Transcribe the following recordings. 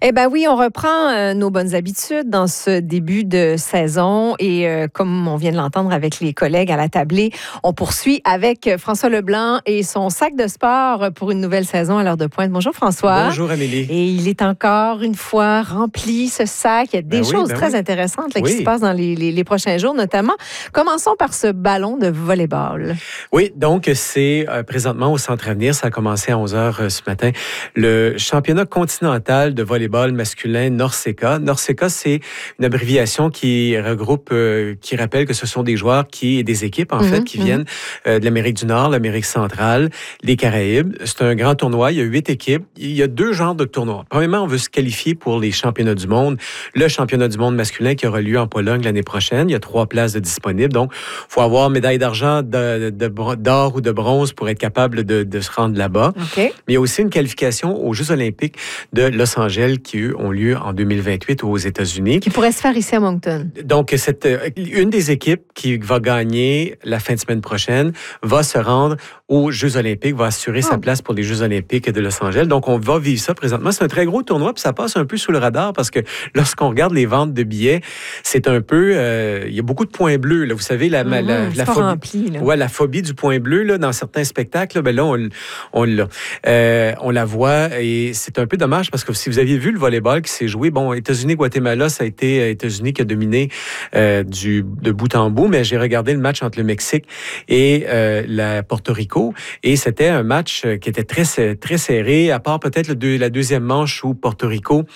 Eh bien oui, on reprend nos bonnes habitudes dans ce début de saison et comme on vient de l'entendre avec les collègues à la tablée, on poursuit avec François Leblanc et son sac de sport pour une nouvelle saison à l'heure de pointe. Bonjour François. Bonjour Amélie. Et il est encore une fois rempli ce sac. Il y a des choses très intéressantes là, qui se passent dans les prochains jours notamment. Commençons par ce ballon de volleyball. Oui, donc c'est présentement au Centre Avenir, ça a commencé à 11h ce matin, le championnat continental de volleyball masculin NORCECA. NORCECA, c'est une abréviation qui regroupe, qui rappelle que ce sont des joueurs et des équipes, en fait, qui viennent de l'Amérique du Nord, l'Amérique centrale, les Caraïbes. C'est un grand tournoi. Il y a 8 équipes. Il y a 2 genres de tournois. Premièrement, on veut se qualifier pour les championnats du monde. Le championnat du monde masculin qui aura lieu en Pologne l'année prochaine. Il y a 3 places de disponibles. Donc, il faut avoir médaille d'argent, d'or ou de bronze pour être capable de se rendre là-bas. Okay. Mais il y a aussi une qualification aux Jeux olympiques de Los Angeles qui ont lieu en 2028 aux États-Unis. Qui pourrait se faire ici à Moncton. Donc, une des équipes qui va gagner la fin de semaine prochaine va se rendre aux Jeux olympiques, va assurer sa place pour les Jeux olympiques de Los Angeles. Donc, on va vivre ça présentement. C'est un très gros tournoi, puis ça passe un peu sous le radar parce que lorsqu'on regarde les ventes de billets, c'est un peu... il y a beaucoup de points bleus. Là. Vous savez, la phobie, rempli, là. Ouais, la phobie du point bleu là, dans certains spectacles, ben là, on l'a. On la voit et c'est un peu dommage parce que si vous aviez vu le volleyball qui s'est joué, bon, États-Unis-Guatemala, ça a été États-Unis qui a dominé de bout en bout, mais j'ai regardé le match entre le Mexique et la Porto Rico et c'était un match qui était très serré, à part peut-être la deuxième manche où Porto Rico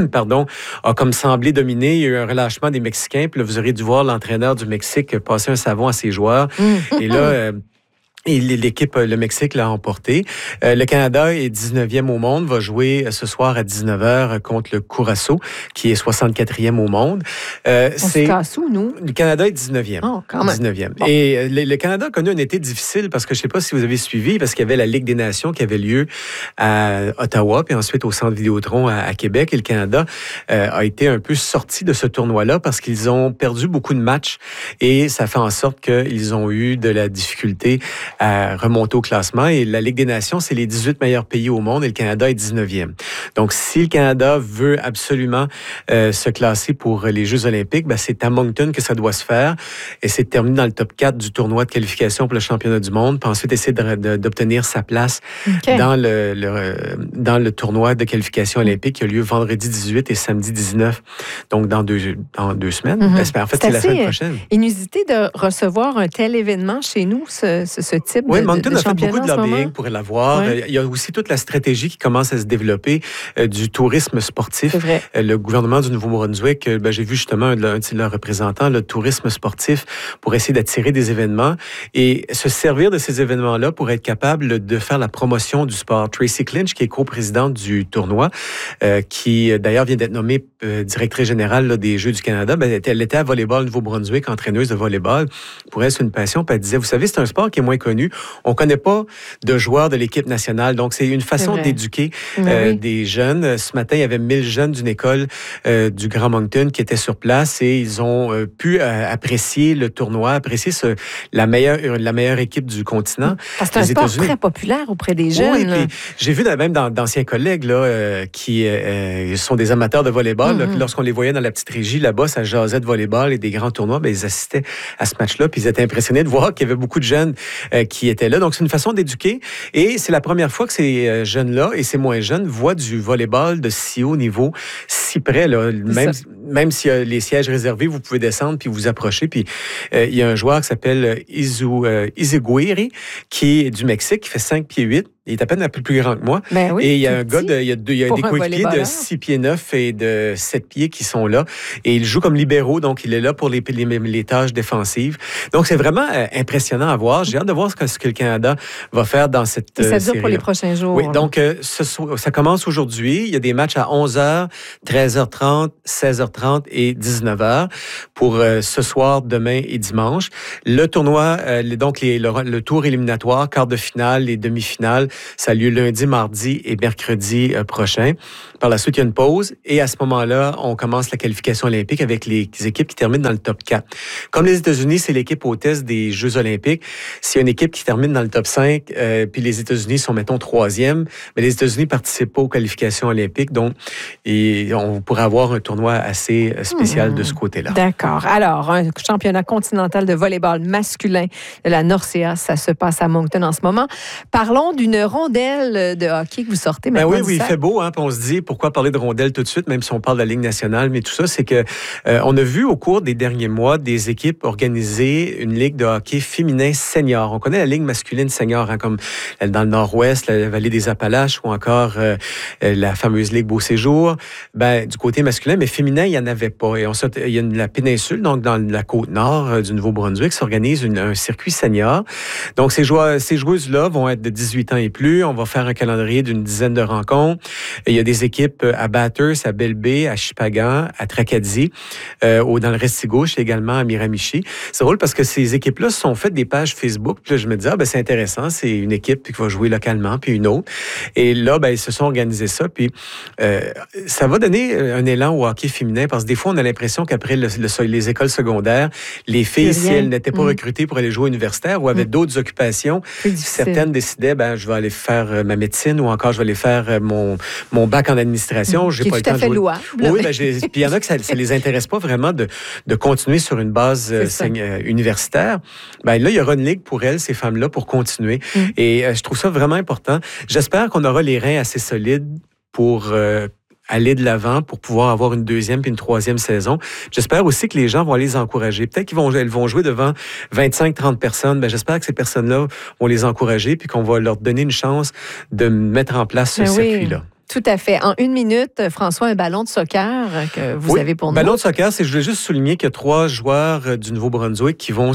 a comme semblé dominer. Il y a eu un relâchement des Mexicains, puis là, vous aurez dû voir l'entraîneur du Mexique passer un savon à ses joueurs. Et là... Et l'équipe, le Mexique l'a emporté. Le Canada est 19e au monde, va jouer ce soir à 19h contre le Curaçao, qui est 64e au monde. On se casse où, nous? Le Canada est 19e. Oh, quand même. 19e. Bon. Et le Canada a connu un été difficile parce que je ne sais pas si vous avez suivi, parce qu'il y avait la Ligue des Nations qui avait lieu à Ottawa, puis ensuite au Centre Vidéotron à Québec. Et le Canada a été un peu sorti de ce tournoi-là parce qu'ils ont perdu beaucoup de matchs et ça fait en sorte qu'ils ont eu de la difficulté à remonter au classement. Et la Ligue des Nations, c'est les 18 meilleurs pays au monde et le Canada est 19e. Donc, si le Canada veut absolument se classer pour les Jeux olympiques, ben, c'est à Moncton que ça doit se faire. Et c'est de terminer dans le top 4 du tournoi de qualification pour le championnat du monde, puis ensuite essayer d'obtenir sa place dans le tournoi de qualification olympique qui a lieu vendredi 18 et samedi 19, donc dans deux semaines. En fait, c'est la semaine prochaine. Inusité de recevoir un tel événement chez nous, ce type oui, de Moncton a fait beaucoup de lobbying moment? pour l'avoir. Ouais. Il y a aussi toute la stratégie qui commence à se développer du tourisme sportif. C'est vrai. Le gouvernement du Nouveau-Brunswick, j'ai vu justement un de leurs représentants, le tourisme sportif, pour essayer d'attirer des événements et se servir de ces événements-là pour être capable de faire la promotion du sport. Tracy Clinch, qui est coprésidente du tournoi, qui d'ailleurs vient d'être nommée directrice générale là, des Jeux du Canada, elle était à volleyball Nouveau-Brunswick, entraîneuse de volleyball. Pour elle, c'est une passion. Puis elle disait, vous savez, c'est un sport qui est moins connu. On ne connaît pas de joueurs de l'équipe nationale. Donc, c'est une façon d'éduquer des jeunes. Ce matin, il y avait 1000 jeunes d'une école du Grand Moncton qui étaient sur place et ils ont pu apprécier le tournoi, apprécier la meilleure équipe du continent. Parce que c'est un sport très populaire auprès des jeunes. Oui, puis j'ai vu même d'anciens collègues là, qui sont des amateurs de volleyball. Là, lorsqu'on les voyait dans la petite régie là-bas, ça jasait de volleyball et des grands tournois, ils assistaient à ce match-là puis ils étaient impressionnés de voir qu'il y avait beaucoup de jeunes qui étaient là. Donc, c'est une façon d'éduquer. Et c'est la première fois que ces jeunes-là et ces moins jeunes voient du volleyball de si haut niveau, si près. Là. Même s'il y a les sièges réservés, vous pouvez descendre puis vous approcher. Puis, il y a un joueur qui s'appelle Iziguiri, qui est du Mexique, qui fait 5 pieds 8. Il est à peine un peu plus grand que moi. Ben oui, et il y a un gars, il y a des coéquipiers de 6 pieds 9 et de 7 pieds qui sont là. Et il joue comme libéraux, donc il est là pour les tâches défensives. Donc, c'est vraiment impressionnant à voir. J'ai hâte de voir ce que le Canada va faire dans cette série. Et ça dure série-là. pour les prochains jours. Oui, donc ça commence aujourd'hui. Il y a des matchs à 11h, 13h30, 16h30 et 19h pour ce soir, demain et dimanche. Le tournoi, donc le tour éliminatoire, quart de finale et demi-finale, Ça a lieu lundi, mardi et mercredi prochain. Par la suite, il y a une pause et à ce moment-là, on commence la qualification olympique avec les équipes qui terminent dans le top 4. Comme les États-Unis, c'est l'équipe hôtesse des Jeux olympiques. S'il y a une équipe qui termine dans le top 5, puis les États-Unis sont, mettons, 3e, mais les États-Unis ne participent pas aux qualifications olympiques, donc on pourrait avoir un tournoi assez spécial de ce côté-là. D'accord. Alors, un championnat continental de volleyball masculin de la NORCEA, ça se passe à Moncton en ce moment. Parlons d'une rondelle de hockey que vous sortez maintenant. Oui, il fait beau, hein, puis on se dit, pourquoi parler de rondelle tout de suite, même si on parle de la Ligue nationale, mais tout ça, c'est que on a vu au cours des derniers mois des équipes organiser une ligue de hockey féminin senior. On connaît la ligue masculine senior, hein, comme dans le Nord-Ouest, la vallée des Appalaches ou encore la fameuse ligue Beau Séjour. Du côté masculin, mais féminin, il n'y en avait pas. Et il y a la péninsule, donc dans la côte nord du Nouveau-Brunswick, s'organise un circuit senior. Donc, ces joueuses-là vont être de 18 ans et plus. On va faire un calendrier d'une dizaine de rencontres. Et il y a des équipes à Bathurst, à Belle Bay, à Shippagan, à Tracadie, dans le Restigouche également, à Miramichi. C'est drôle parce que ces équipes-là se sont faites des pages Facebook. Puis là, je me disais, c'est intéressant, c'est une équipe qui va jouer localement, puis une autre. Et là, ils se sont organisés ça. Puis ça va donner un élan au hockey féminin parce que des fois, on a l'impression qu'après les écoles secondaires, les filles, si elles n'étaient pas recrutées pour aller jouer universitaire ou avaient d'autres occupations, certaines décidaient, je vais aller faire ma médecine ou encore je vais aller faire mon bac en administration. J'ai pas le temps de jouer. Louable. Oui, puis il y en a que ça les intéresse pas vraiment de continuer sur une base universitaire. Là, il y aura une ligue pour elles, ces femmes-là, pour continuer. Et je trouve ça vraiment important. J'espère qu'on aura les reins assez solides pour aller de l'avant pour pouvoir avoir une deuxième puis une troisième saison. J'espère aussi que les gens vont aller les encourager. Peut-être qu'elles vont jouer devant 25-30 personnes. J'espère que ces personnes-là vont les encourager puis qu'on va leur donner une chance de mettre en place ce circuit-là. Tout à fait. En 1 minute, François, un ballon de soccer que vous avez pour nous. Ballon de soccer, je voulais juste souligner qu'il y a 3 joueurs du Nouveau-Brunswick qui vont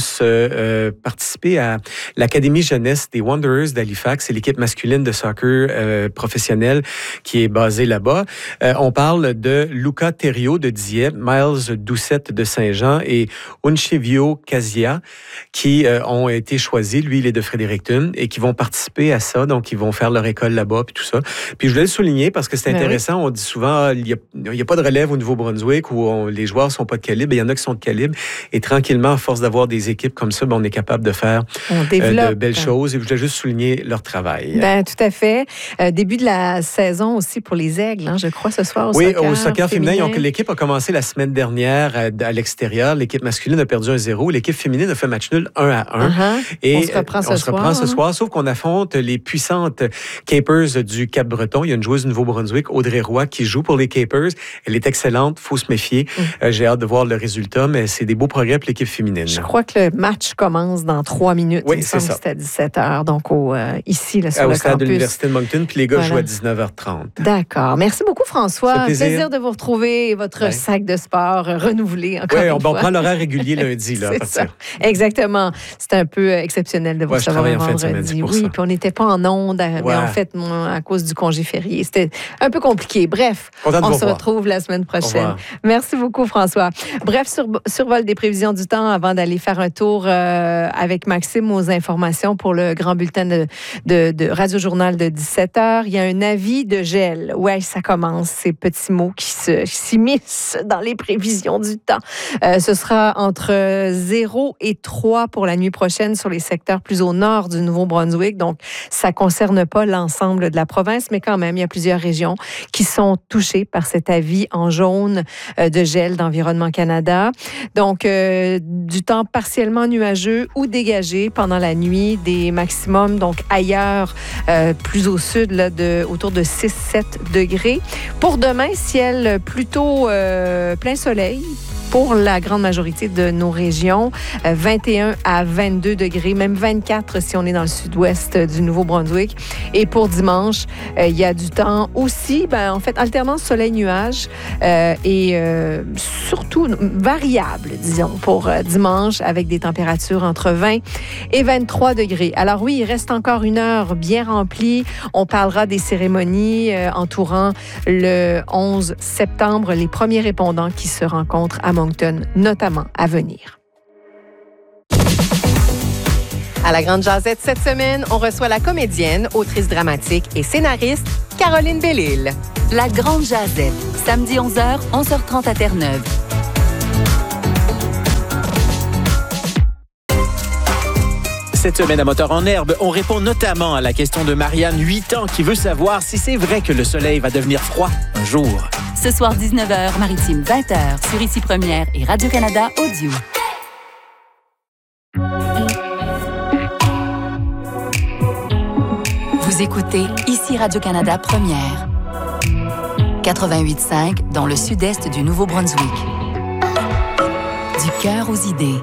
participer à l'Académie jeunesse des Wanderers d'Halifax. C'est l'équipe masculine de soccer professionnelle qui est basée là-bas. On parle de Luca Thériault de Dieppe, Miles Doucette de Saint-Jean et Unchevio Casia qui ont été choisis. Lui, il est de Fredericton et qui vont participer à ça. Donc, ils vont faire leur école là-bas puis tout ça. Puis, je voulais le souligner parce que c'est intéressant. On dit souvent il y a pas de relève au Nouveau-Brunswick où les joueurs sont pas de calibre. Il y en a qui sont de calibre. Et tranquillement, à force d'avoir des équipes comme ça, on est capable de faire de belles choses. Et je voulais juste souligner leur travail. Tout à fait. Début de la saison aussi pour les Aigles, je crois, ce soir au soccer féminin. L'équipe a commencé la semaine dernière à l'extérieur. L'équipe masculine a perdu 1-0. L'équipe féminine a fait match nul 1-1. Et on se reprend ce soir, sauf qu'on affronte les puissantes Capers du Cap-Breton. Il y a une joueuse du Nouveau-Brunswick, Audrey Roy, qui joue pour les Capers. Elle est excellente, il faut se méfier. J'ai hâte de voir le résultat, mais c'est des beaux progrès pour l'équipe féminine. Je crois que le match commence dans 3 minutes. Oui, c'est ça. C'est à 17h, donc ici, là, sur le au stade campus. de l'Université de Moncton, puis les gars jouent à 19h30. D'accord. Merci beaucoup, François. Plaisir de vous retrouver et votre sac de sport renouvelé encore une fois. On prend l'horaire régulier lundi, là, à partir. Ça. Exactement. C'est un peu exceptionnel de vous recevoir le vendredi. Oui, puis on n'était pas en onde, mais en fait, à cause du congé férié. C'était un peu compliqué. Bref, on se retrouve la semaine prochaine. Merci beaucoup, François. Bref, survol des prévisions du temps avant d'aller faire un tour avec Maxime aux informations pour le grand bulletin de Radio-Journal de 17h. Il y a un avis de gel. Ouais, ça commence, ces petits mots qui s'immiscent dans les prévisions du temps. Ce sera entre 0 et 3 pour la nuit prochaine sur les secteurs plus au nord du Nouveau-Brunswick. Donc, ça ne concerne pas l'ensemble de la province, mais quand même, il y a plusieurs régions qui sont touchées par cet avis en jaune de gel d'Environnement Canada. Donc, du temps partiellement nuageux ou dégagé pendant la nuit, des maximums, donc ailleurs, plus au sud, là, autour de 6-7 degrés. Pour demain, ciel plutôt plein soleil pour la grande majorité de nos régions. 21 à 22 degrés, même 24 si on est dans le sud-ouest du Nouveau-Brunswick. Et pour dimanche, il y a du temps aussi, en fait, alternance soleil-nuage et surtout variable, disons, pour dimanche, avec des températures entre 20 et 23 degrés. Alors oui, il reste encore une heure bien remplie. On parlera des cérémonies entourant le 11 septembre, les premiers répondants qui se rencontrent à Moncton, notamment à venir. À la Grande Jazette cette semaine, on reçoit la comédienne, autrice dramatique et scénariste Caroline Bellil. La Grande Jazette, samedi 11h, 11h30 à Terre-Neuve. Cette semaine à Moteur en herbe, on répond notamment à la question de Marianne, 8 ans, qui veut savoir si c'est vrai que le soleil va devenir froid un jour. Ce soir, 19h, Maritime, 20h, sur Ici Première et Radio-Canada Audio. Vous écoutez Ici Radio-Canada Première. 88.5 dans le sud-est du Nouveau-Brunswick. Du cœur aux idées.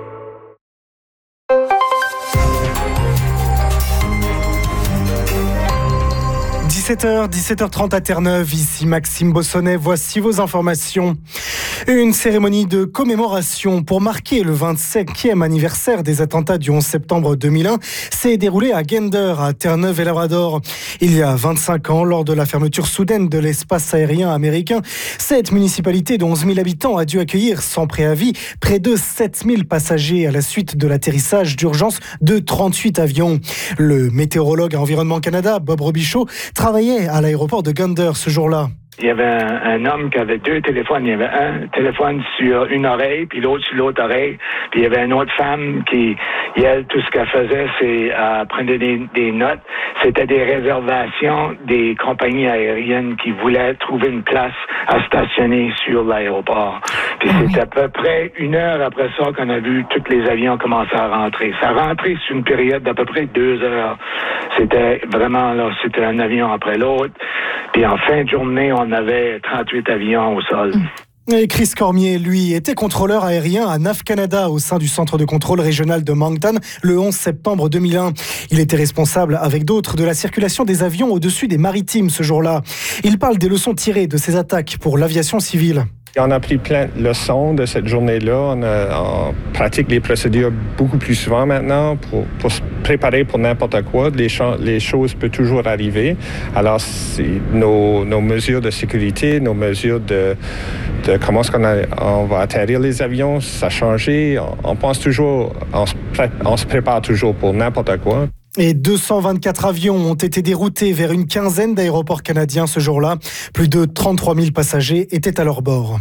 17h30 à Terre-Neuve, ici Maxime Bossonnet, voici vos informations. Une cérémonie de commémoration pour marquer le 25e anniversaire des attentats du 11 septembre 2001 s'est déroulée à Gander, à Terre-Neuve et Labrador. Il y a 25 ans, lors de la fermeture soudaine de l'espace aérien américain, cette municipalité de 11 000 habitants a dû accueillir sans préavis près de 7 000 passagers à la suite de l'atterrissage d'urgence de 38 avions. Le météorologue à Environnement Canada, Bob Robichaud, travaillait à l'aéroport de Gander ce jour-là. Il y avait un homme qui avait 2 téléphones. Il y avait un téléphone sur une oreille, puis l'autre sur l'autre oreille. Puis il y avait une autre femme qui, elle, tout ce qu'elle faisait, c'est prendre des notes. C'était des réservations des compagnies aériennes qui voulaient trouver une place à stationner sur l'aéroport. Puis c'est à peu près 1 heure après ça qu'on a vu tous les avions commencer à rentrer. Ça rentrait sur une période d'à peu près 2 heures. C'était vraiment là, c'était un avion après l'autre. Puis en fin de journée, on avait 38 avions au sol. Et Chris Cormier, lui, était contrôleur aérien à NAV Canada au sein du centre de contrôle régional de Moncton le 11 septembre 2001. Il était responsable avec d'autres de la circulation des avions au-dessus des maritimes ce jour-là. Il parle des leçons tirées de ces attaques pour l'aviation civile. On a pris plein de leçons de cette journée-là. On pratique les procédures beaucoup plus souvent maintenant pour se préparer pour n'importe quoi. Les choses peuvent toujours arriver. Alors, nos mesures de sécurité, nos mesures de comment est-ce on va atterrir les avions, ça a changé. On pense toujours, on se prépare toujours pour n'importe quoi. Et 224 avions ont été déroutés vers une quinzaine d'aéroports canadiens ce jour-là. Plus de 33 000 passagers étaient à leur bord.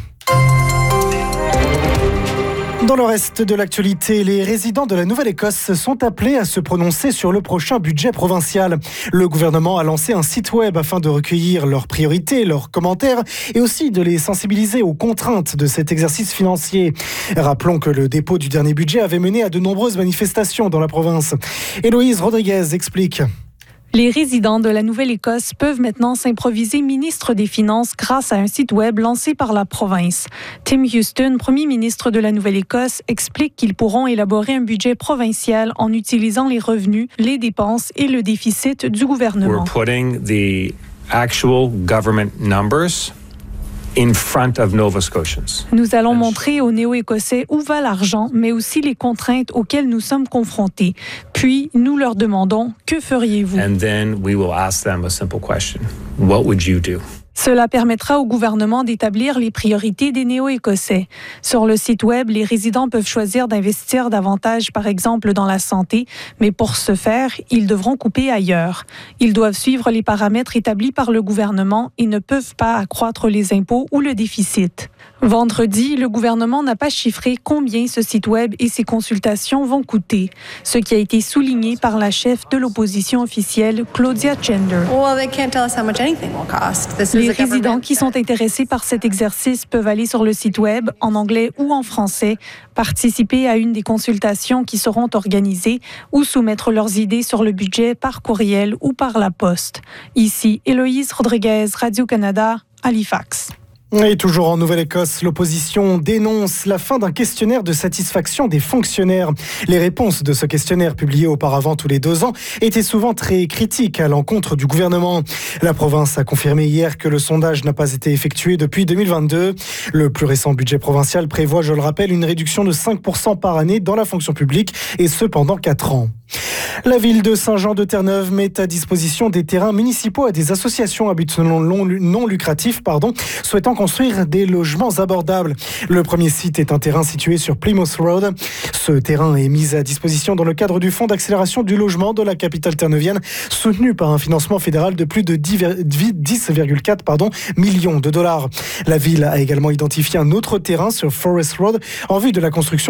Dans le reste de l'actualité, les résidents de la Nouvelle-Écosse sont appelés à se prononcer sur le prochain budget provincial. Le gouvernement a lancé un site web afin de recueillir leurs priorités, leurs commentaires et aussi de les sensibiliser aux contraintes de cet exercice financier. Rappelons que le dépôt du dernier budget avait mené à de nombreuses manifestations dans la province. Héloïse Rodriguez explique. Les résidents de la Nouvelle-Écosse peuvent maintenant s'improviser ministre des Finances grâce à un site web lancé par la province. Tim Houston, premier ministre de la Nouvelle-Écosse, explique qu'ils pourront élaborer un budget provincial en utilisant les revenus, les dépenses et le déficit du gouvernement. We're putting the actual government numbers in front of Nova Scotians. Nous allons montrer aux Néo-Écossais où va l'argent, mais aussi les contraintes auxquelles nous sommes confrontés. Puis, nous leur demandons, que feriez-vous? And then we will ask them a simple question. What would you do? Cela permettra au gouvernement d'établir les priorités des Néo-Écossais. Sur le site web, les résidents peuvent choisir d'investir davantage, par exemple, dans la santé, mais pour ce faire, ils devront couper ailleurs. Ils doivent suivre les paramètres établis par le gouvernement et ne peuvent pas accroître les impôts ou le déficit. Vendredi, le gouvernement n'a pas chiffré combien ce site web et ses consultations vont coûter, ce qui a été souligné par la chef de l'opposition officielle, Claudia Chender. Les résidents qui sont intéressés par cet exercice peuvent aller sur le site web, en anglais ou en français, participer à une des consultations qui seront organisées ou soumettre leurs idées sur le budget par courriel ou par la poste. Ici, Héloïse Rodriguez, Radio-Canada, Halifax. Et toujours en Nouvelle-Écosse, l'opposition dénonce la fin d'un questionnaire de satisfaction des fonctionnaires. Les réponses de ce questionnaire, publié auparavant tous les 2 ans, étaient souvent très critiques à l'encontre du gouvernement. La province a confirmé hier que le sondage n'a pas été effectué depuis 2022. Le plus récent budget provincial prévoit, je le rappelle, une réduction de 5% par année dans la fonction publique, et ce pendant 4 ans. La ville de Saint-Jean-de-Terre-Neuve met à disposition des terrains municipaux à des associations à but non lucratif, souhaitant construire des logements abordables. Le premier site est un terrain situé sur Plymouth Road. Ce terrain est mis à disposition dans le cadre du Fonds d'accélération du logement de la capitale terre-neuvienne, soutenu par un financement fédéral de plus de 10,4 millions de dollars. La ville a également identifié un autre terrain sur Forest Road en vue de la construction